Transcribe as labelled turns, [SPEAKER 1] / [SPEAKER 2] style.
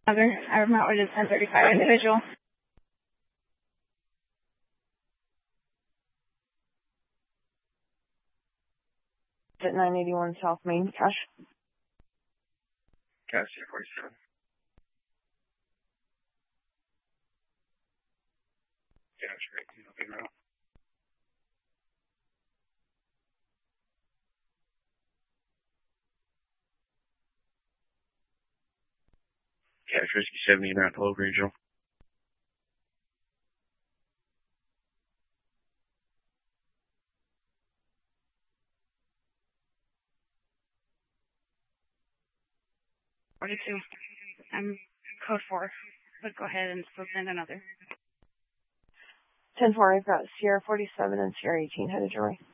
[SPEAKER 1] I'm out with a 1035 individual.
[SPEAKER 2] At 981 South Main, cash.
[SPEAKER 3] Cash 47. Cash right, nothing wrong. Cash Whiskey 70 Mount Hope Regional.
[SPEAKER 1] I'm code 4, but go ahead and still send another.
[SPEAKER 2] 10-4, I've got Sierra 47 and Sierra 18 headed your way.